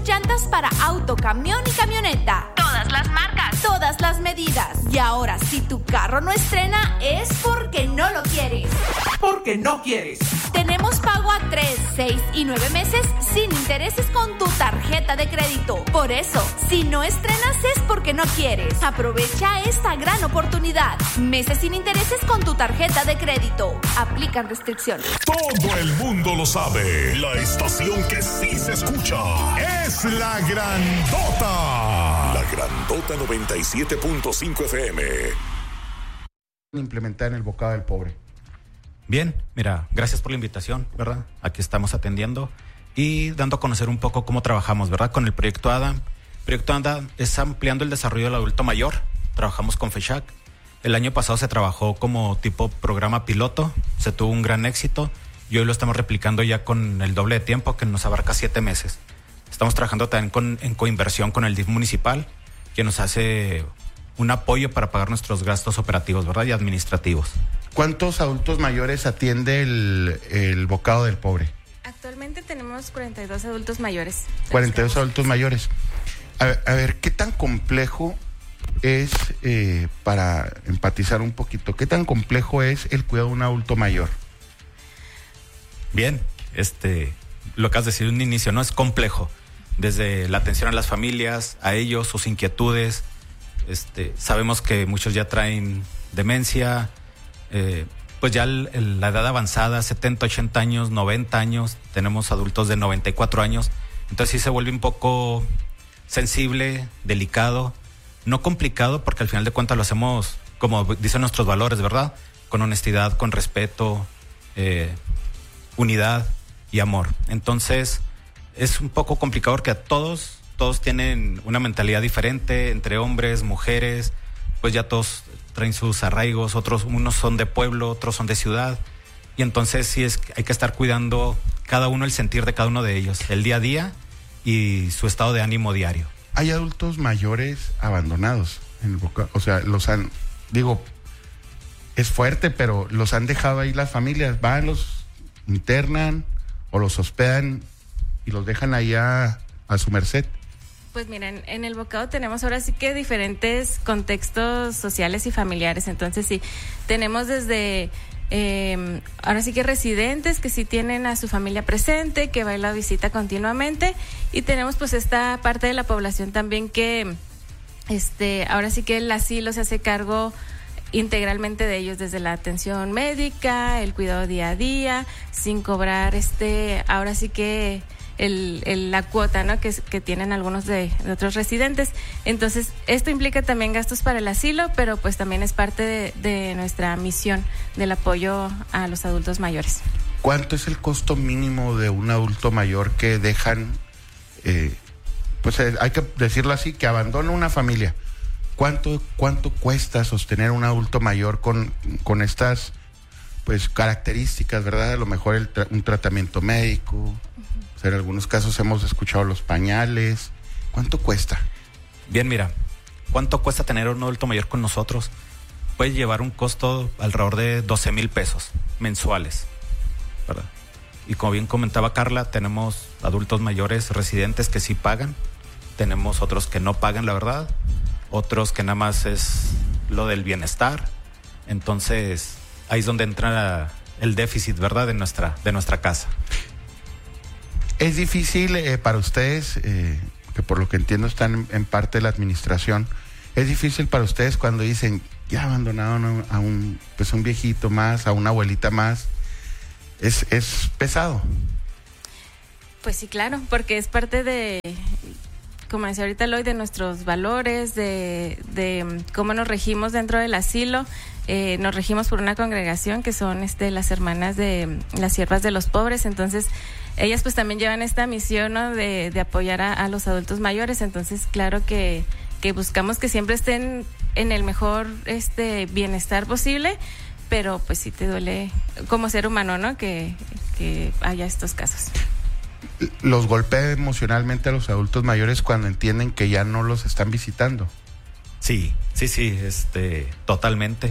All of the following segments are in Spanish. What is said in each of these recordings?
llantas para auto, camión y camioneta. Todas las marcas, todas las medidas. Y ahora, si tu carro no estrena, es porque no lo quieres. Porque no quieres. Tenemos pago a 3, 6 y 9 meses sin intereses con tu tarjeta de crédito. Por eso, si no estrenas es porque no quieres. Aprovecha esta gran oportunidad. Meses sin intereses con tu tarjeta de crédito. Aplican restricciones. Todo el mundo lo sabe. La estación que sí se escucha es La Grandota. La Grandota 97.5 FM. Implementar en el bocado del pobre. Bien, mira, gracias por la invitación, ¿verdad? Aquí estamos atendiendo y dando a conocer un poco cómo trabajamos, ¿verdad? Con el proyecto ADAM. El proyecto ADAM es ampliando el desarrollo del adulto mayor. Trabajamos con FESHAC. El año pasado se trabajó como tipo programa piloto, se tuvo un gran éxito y hoy lo estamos replicando ya con el doble de tiempo, que nos abarca 7 meses. Estamos trabajando también en coinversión con el DIF municipal, que nos hace un apoyo para pagar nuestros gastos operativos, ¿verdad? Y administrativos. ¿Cuántos adultos mayores atiende el bocado del pobre? Actualmente tenemos 42 adultos mayores. 42 adultos mayores. A ver, ¿qué tan complejo es, para empatizar un poquito, qué tan complejo es el cuidado de un adulto mayor? Bien, lo que has decidido en un inicio, ¿no? Es complejo. Desde la atención a las familias, a ellos, sus inquietudes. Sabemos que muchos ya traen demencia, pues ya la edad avanzada, 70, 80 años, 90 años, tenemos adultos de 94 años, entonces sí se vuelve un poco sensible, delicado, no complicado, porque al final de cuentas lo hacemos como dicen nuestros valores, ¿verdad? Con honestidad, con respeto, unidad y amor. Entonces es un poco complicado porque todos tienen una mentalidad diferente, entre hombres, mujeres, pues ya todos traen sus arraigos, unos son de pueblo, otros son de ciudad, y entonces sí hay que estar cuidando cada uno, el sentir de cada uno de ellos, el día a día y su estado de ánimo diario. Hay adultos mayores abandonados en el bocado, o sea, es fuerte, pero los han dejado ahí las familias, van, los internan o los hospedan y los dejan ahí a su merced. Pues miren, en el bocado tenemos ahora sí que diferentes contextos sociales y familiares. Entonces sí, tenemos desde ahora sí que residentes que sí tienen a su familia presente, que va y la visita continuamente, y tenemos pues esta parte de la población también que ahora sí que el asilo se hace cargo integralmente de ellos, desde la atención médica, el cuidado día a día, sin cobrar ahora sí que la cuota, ¿no? que tienen algunos de otros residentes. Entonces esto implica también gastos para el asilo, pero pues también es parte de nuestra misión del apoyo a los adultos mayores. ¿Cuánto es el costo mínimo de un adulto mayor que dejan, pues hay que decirlo así, que abandona una familia? ¿Cuánto cuesta sostener un adulto mayor con estas pues características, ¿verdad? A lo mejor un tratamiento médico. O sea, en algunos casos hemos escuchado los pañales. ¿Cuánto cuesta? Bien, mira, ¿cuánto cuesta tener un adulto mayor con nosotros? Puede llevar un costo alrededor de 12,000 pesos mensuales, ¿verdad? Y como bien comentaba Carla, tenemos adultos mayores residentes que sí pagan, tenemos otros que no pagan, la verdad, otros que nada más es lo del bienestar. Entonces ahí es donde entra el déficit, ¿verdad? de nuestra casa. Es difícil para ustedes, que por lo que entiendo están en parte de la administración, es difícil para ustedes cuando dicen, ya abandonaron a un viejito más, a una abuelita más. Es pesado. Pues sí, claro, porque es parte de, como decía ahorita Eloy, de nuestros valores, de cómo nos regimos dentro del asilo. Nos regimos por una congregación que son las hermanas de las siervas de los pobres. Entonces ellas pues también llevan esta misión, ¿no? de apoyar a los adultos mayores. Entonces claro que buscamos que siempre estén en el mejor bienestar posible, pero pues sí te duele como ser humano, ¿no? que haya estos casos. ¿Los golpea emocionalmente a los adultos mayores cuando entienden que ya no los están visitando? Sí, totalmente.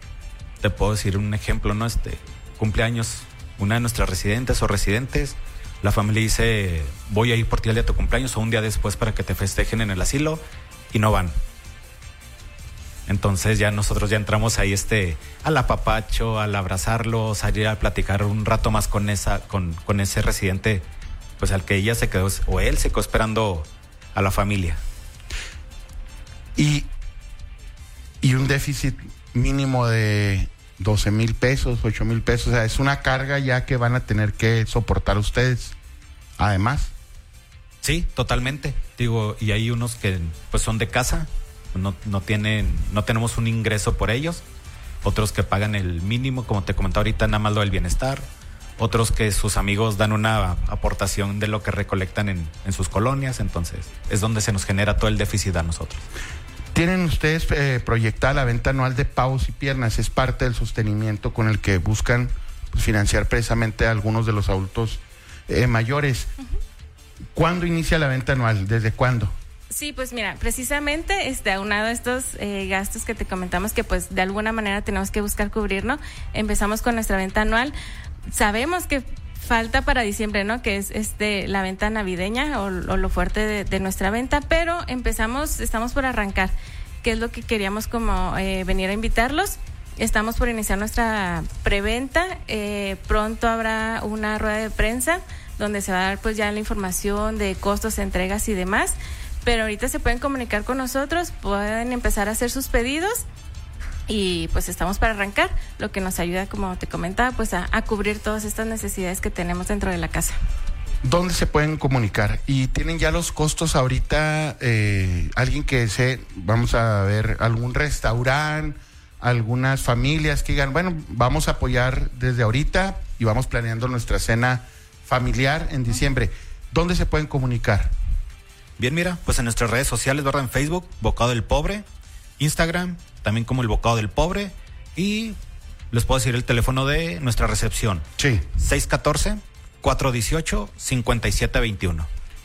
Te puedo decir un ejemplo, ¿no? Cumpleaños una de nuestras residentes o residentes, la familia dice, voy a ir por ti el día de tu cumpleaños o un día después para que te festejen en el asilo, y no van. Entonces ya nosotros ya entramos ahí al apapacho, al abrazarlo, salir a platicar un rato más con ese residente, pues al que ella se quedó, o él se quedó esperando a la familia. Y un déficit mínimo de 12,000 pesos, 8,000 pesos, o sea, es una carga ya que van a tener que soportar ustedes, además. Sí, totalmente. Digo, y hay unos que pues son de casa, no tenemos un ingreso por ellos, otros que pagan el mínimo, como te comentaba ahorita, nada más lo del bienestar, otros que sus amigos dan una aportación de lo que recolectan en sus colonias, entonces es donde se nos genera todo el déficit a nosotros. ¿Tienen ustedes proyectada la venta anual de pavos y piernas? Es parte del sostenimiento con el que buscan pues, financiar precisamente a algunos de los adultos mayores. Uh-huh. ¿Cuándo inicia la venta anual? ¿Desde cuándo? Sí, pues mira, precisamente aunado a estos gastos que te comentamos que pues de alguna manera tenemos que buscar cubrir, ¿no? Empezamos con nuestra venta anual. Sabemos que falta para diciembre, ¿no? Que es la venta navideña o lo fuerte de nuestra venta, pero estamos por arrancar, que es lo que queríamos como venir a invitarlos. Estamos por iniciar nuestra preventa, pronto habrá una rueda de prensa donde se va a dar pues ya la información de costos, entregas y demás, pero ahorita se pueden comunicar con nosotros, pueden empezar a hacer sus pedidos y pues estamos para arrancar, lo que nos ayuda, como te comentaba, pues a cubrir todas estas necesidades que tenemos dentro de la casa. ¿Dónde se pueden comunicar? ¿Y tienen ya los costos ahorita? Alguien que vamos a ver, algún restaurante, algunas familias que digan, bueno, vamos a apoyar desde ahorita y vamos planeando nuestra cena familiar en diciembre. ¿Dónde se pueden comunicar? Bien, mira, pues en nuestras redes sociales, ¿verdad? En Facebook, Bocado del Pobre, Instagram, también como el Bocado del Pobre, y les puedo decir el teléfono de nuestra recepción. Sí. 614-418-5721.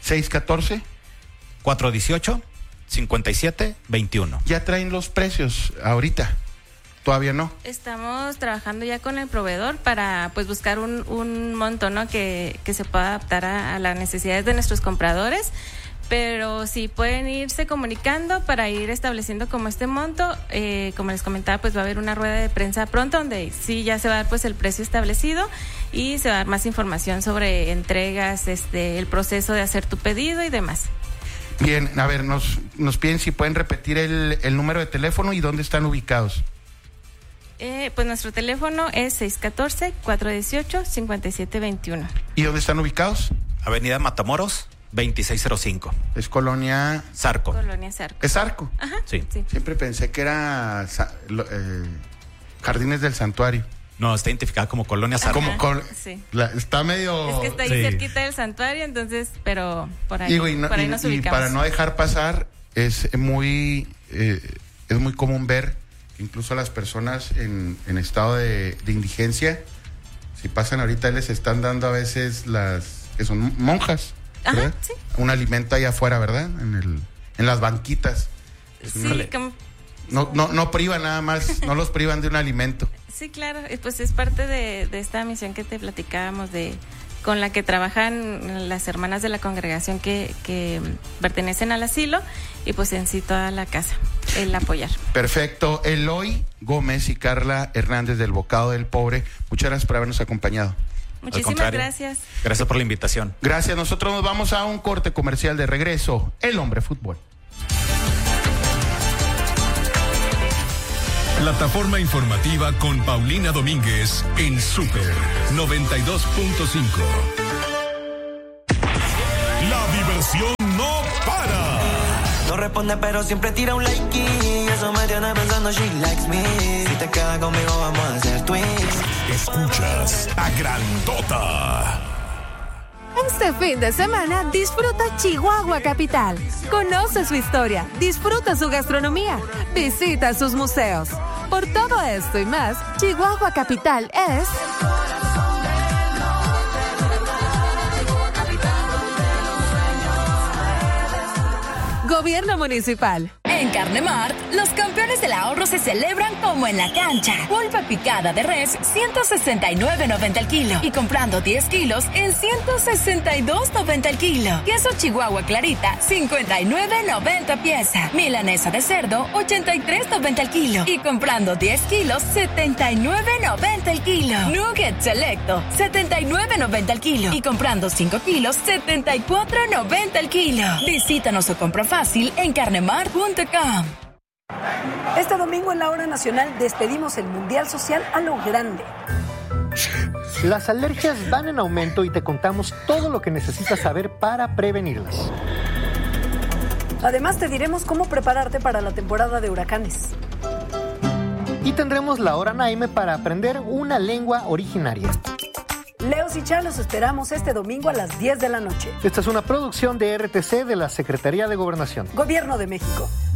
614-418-5721. ¿Ya traen los precios ahorita? ¿Todavía no? Estamos trabajando ya con el proveedor para pues buscar un monto, ¿no? Que se pueda adaptar a las necesidades de nuestros compradores. Pero sí pueden irse comunicando para ir estableciendo como este monto. Como les comentaba, pues va a haber una rueda de prensa pronto donde sí ya se va a dar pues el precio establecido y se va a dar más información sobre entregas, el proceso de hacer tu pedido y demás. Bien, a ver, nos piden si pueden repetir el número de teléfono y dónde están ubicados. Pues nuestro teléfono es 614-418-5721. ¿Y dónde están ubicados? Avenida Matamoros, 2605. Es Colonia Zarco. Colonia Zarco. ¿Es Zarco? Ajá. Sí. Siempre pensé que era Jardines del Santuario. No, está identificada como Colonia Zarco. Sí. Está medio... Es que está ahí cerquita del santuario, entonces, pero por ahí, por ahí nos ubicamos. Y para no dejar pasar, es muy común ver que incluso las personas en estado de indigencia, si pasan ahorita, les están dando a veces que son monjas. Ajá, sí. Un alimento ahí afuera, ¿verdad? En las banquitas. Sí, como... No privan nada más, no los privan de un alimento. Sí, claro, pues es parte de esta misión que te platicábamos con la que trabajan las hermanas de la congregación que pertenecen al asilo y pues en sí toda la casa, el apoyar. Perfecto. Eloy Gómez y Carla Hernández del Bocado del Pobre, muchas gracias por habernos acompañado. Muchísimas gracias. Gracias por la invitación. Gracias. Nosotros nos vamos a un corte comercial. De regreso, El Hombre Fútbol. Plataforma informativa con Paulina Domínguez en Super 92.5. La diversión no para. No responde pero siempre tira un like y eso me tiene pensando she likes me. Si te quedas conmigo vamos a hacer twins. Escuchas La Grandota. Este fin de semana disfruta Chihuahua Capital. Conoce su historia, disfruta su gastronomía, visita sus museos. Por todo esto y más, Chihuahua Capital es... Gobierno Municipal. En Carne Mart, los campeones del ahorro se celebran como en la cancha. Pulpa picada de res, 169.90 el kilo. Y comprando 10 kilos, en 162.90 el kilo. Queso Chihuahua Clarita, 59.90 pieza. Milanesa de cerdo, 83.90 el kilo. Y comprando 10 kilos, 79.90 el kilo. Nugget Selecto, 79.90 el kilo. Y comprando 5 kilos, 74.90 el kilo. Visítanos o compra fácil en carnemart.com. Este domingo en la Hora Nacional despedimos el Mundial Social a lo grande. Las alergias van en aumento y te contamos todo lo que necesitas saber para prevenirlas. Además te diremos cómo prepararte para la temporada de huracanes. Y tendremos la Hora Naime para aprender una lengua originaria. Leos y Chá los esperamos este domingo a las 10 de la noche. Esta es una producción de RTC de la Secretaría de Gobernación. Gobierno de México.